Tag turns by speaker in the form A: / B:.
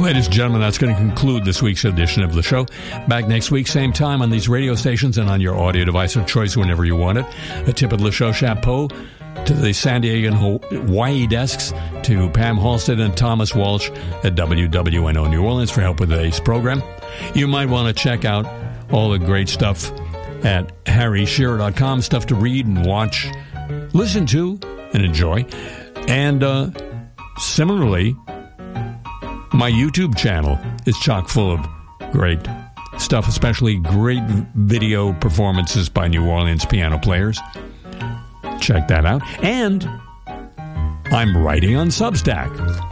A: Ladies and gentlemen, that's going to conclude this week's edition of the show. Back next week, same time on these radio stations and on your audio device of choice whenever you want it. A tip of Le Show Chapeau to the San Diego and Hawaii desks, to Pam Halstead and Thomas Walsh at WWNO New Orleans for help with today's program. You might want to check out all the great stuff at harryshearer.com, stuff to read and watch, listen to, and enjoy. And similarly, my YouTube channel is chock full of great stuff, especially great video performances by New Orleans piano players. Check that out. And I'm writing on Substack.